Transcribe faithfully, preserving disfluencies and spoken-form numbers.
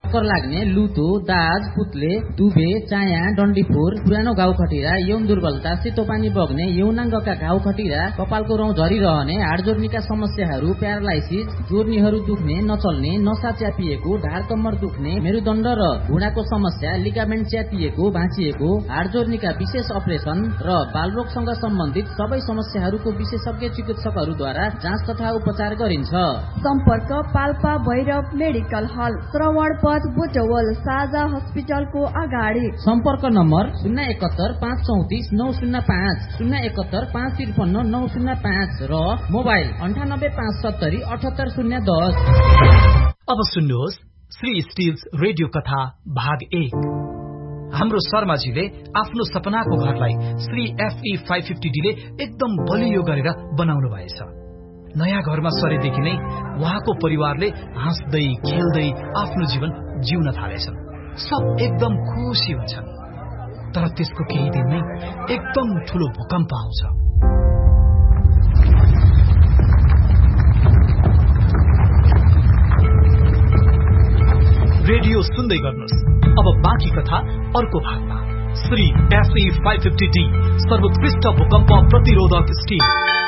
चक्कर लाग्ने, लुतो, दाज, पुत्ले, दुबे, चाया, डन्डीफोर, पुरानो घाउ खटिरा, यौन दुर्बलता, सेतो पानी बग्ने, यौनाङ्गका घाउ खटिरा, कपालको रौँ झरिरहने, हाडजोर्नीका समस्याहरू, प्यारालाइसिस, जोर्नीहरू दुख्ने, नचल्ने, नसा च्यापिएको, ढाड कम्मर दुख्ने, मेरुदण्ड र घुँडाको समस्या, लिगामेन्ट च्यापिएको, भाँचिएको, हाडजोर्नीका विशेष अपरेसन र बालरोगसँग सम्बन्धित सबै समस्याहरूको विशेषज्ञ चिकित्सकहरूद्वारा जाँच तथा उपचार गरिन्छ। सम्पर्क पाल्पा भैरव मेडिकल हल, श्रवण पथ, बुटवल, साझा हस्पिटलको अगाडि। सम्पर्क नम्बर शून्य एकहत्तर पाँच चौतिस नौ शून्य पाँच, शून्य एकहत्तर पाँच त्रिपन्न नौ शून्य पाँच र मोबाइल अन्ठानब्बे पाँच सत्तरी अठहत्तर शून्य दस। अब सुन्नुहोस् श्री स्टिल्स रेडियो कथा भाग एक। हाम्रो शर्माजीले आफ्नो सपनाको घरलाई Shri FE five fifty D ले एकदम बलियो गरेर बनाउनु भएछ। नयाँ घरमा सरेदेखि नै उहाँको परिवारले हाँस्दै खेल्दै आफ्नो जीवन जिउन थालेछन्। सब एकदम खुसी हुन्छन्। तर त्यसको केही दिनमै एकदम ठूलो भूकम्प आउँछ। रेडियो सुन्दै गर्नुहोस्। अब बाँकी कथा अर्को भागमा। Shri FE five fifty D सर्वोत्कृष्ट भूकम्प प्रतिरोधक स्टिल।